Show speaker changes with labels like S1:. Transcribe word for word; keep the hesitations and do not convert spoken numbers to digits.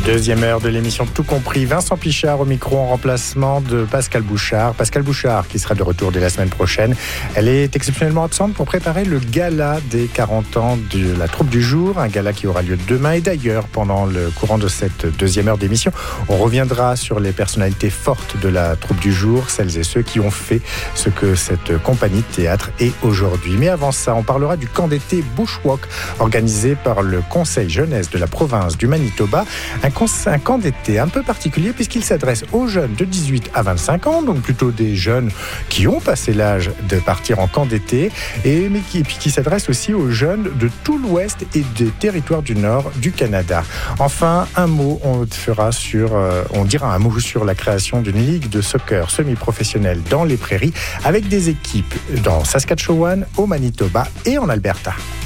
S1: Deuxième heure de l'émission Tout compris. Vincent Pichard au micro en remplacement de Pascal Bouchard. Pascal Bouchard qui sera de retour dès la semaine prochaine. Elle est exceptionnellement absente pour préparer le gala des quarante ans de la troupe du jour. Un gala qui aura lieu demain. Et d'ailleurs, pendant le courant de cette deuxième heure d'émission, on reviendra sur les personnalités fortes de la troupe du jour, celles et ceux qui ont fait ce que cette compagnie de théâtre est aujourd'hui. Mais avant ça, on parlera du camp d'été Bushwalk organisé par le Conseil jeunesse de la province du Manitoba. Un, con- un camp d'été un peu particulier puisqu'il s'adresse aux jeunes de dix-huit à vingt-cinq ans, donc plutôt des jeunes qui ont passé l'âge de partir en camp d'été, et, mais qui, puis qui s'adresse aussi aux jeunes de tout l'Ouest et des territoires du Nord du Canada. Enfin, un mot, on fera sur, euh, on dira un mot sur la création d'une ligue de soccer semi-professionnelle dans les prairies avec des équipes dans Saskatchewan, au Manitoba et en Alberta.